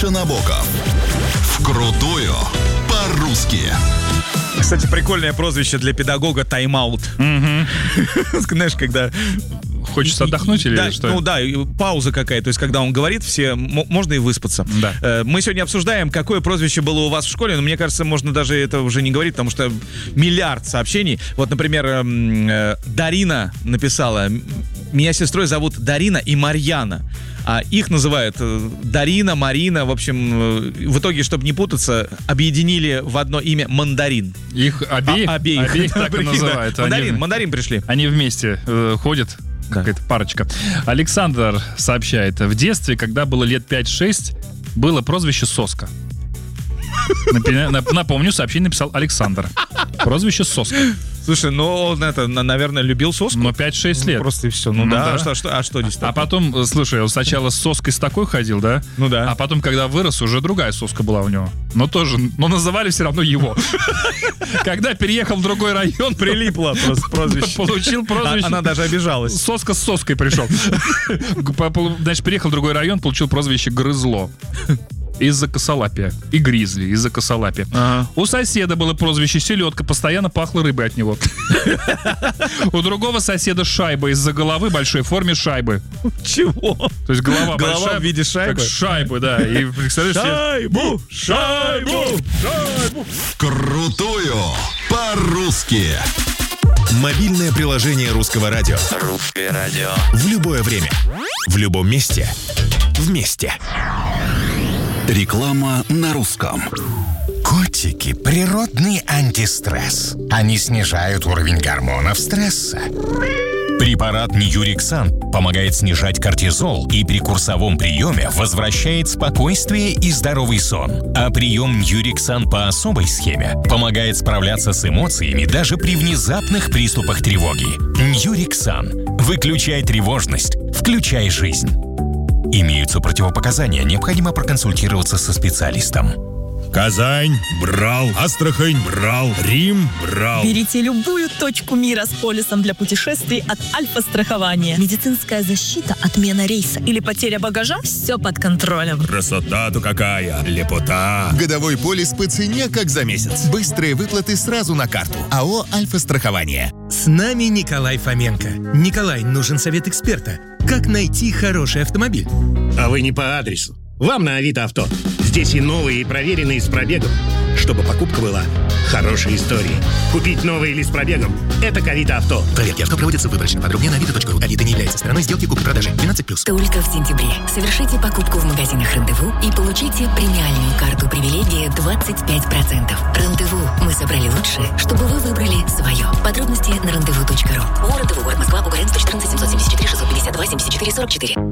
Набоков. Вкрутую по-русски. Кстати, прикольное прозвище для педагога «тайм-аут». Знаешь, когда... Хочется отдохнуть или да, что? Ну да, пауза какая-то. То есть, когда он говорит, все можно и выспаться. Да. Мы сегодня обсуждаем, какое прозвище было у вас в школе. Но мне кажется, можно даже это уже не говорить, потому что миллиард сообщений. Вот, например, Дарина написала: меня сестрой зовут Дарина и Марьяна. А их называют Дарина, Марина. В общем, в итоге, чтобы не путаться, объединили в одно имя Мандарин. Их обеих? Обеих так и называют. Мандарин пришли. Они вместе ходят. Какая-то парочка. Александр сообщает: в детстве, когда было лет 5-6, было прозвище «Соска». Напомню, сообщение написал Александр. Прозвище «Соска». Слушай, ну он это, наверное, любил соску. Но 5-6 лет. Просто и все. Ну да. А что здесь такое? А потом, слушай, он сначала с соской с такой ходил, да? Ну да. А потом, когда вырос, уже другая соска была у него. Но называли все равно его. Когда переехал в другой район, прилипло просто прозвище. Получил прозвище. Она даже обижалась. Соска с соской пришел. Значит, переехал в другой район, получил прозвище «Грызло». Из-за косолапия. И гризли из-за косолапия. Ага. У соседа было прозвище «Селедка», постоянно пахло рыбой от него. У другого соседа «Шайба» из-за головы большой в форме шайбы. Чего? То есть голова большая в виде шайбы? Как шайбы, да. И представляешь, Шайбу! Крутую по-русски. Мобильное приложение Русского радио. Русское радио. В любое время. В любом месте. Вместе. Реклама на русском. Котики – природный антистресс. Они снижают уровень гормонов стресса. Препарат Ньюриксан помогает снижать кортизол и при курсовом приеме возвращает спокойствие и здоровый сон. А прием Ньюриксан по особой схеме помогает справляться с эмоциями даже при внезапных приступах тревоги. Ньюриксан. Выключай тревожность, включай жизнь. Имеются противопоказания, необходимо проконсультироваться со специалистом. Казань брал, Астрахань брал, Рим брал. Берите любую точку мира с полисом для путешествий от Альфа-страхования. Медицинская защита, отмена рейса или потеря багажа – все под контролем. Красота-то какая, лепота. Годовой полис по цене, как за месяц. Быстрые выплаты сразу на карту. АО «Альфа-страхование». С нами Николай Фоменко. Николай, нужен совет эксперта. Как найти хороший автомобиль? А вы не по адресу. Вам на Авито Авто. Здесь и новые, и проверенные с пробегом. Чтобы покупка была хорошей историей. Купить новый или с пробегом – это к Авито Авто. Проверки авто проводятся выборочно. Подробнее на авито.ру. Авито не является стороной сделки купли-продажи. 12+. Только в сентябре. Совершите покупку в магазинах «Рандеву» и получите премиальную карту привилегия 25%. «Рандеву». Мы собрали лучшее, чтобы вы выбрали свое. Подробности на рандеву.ру. ООО «Рандеву», город Москва, Бугарин, 114 774 652 74 44.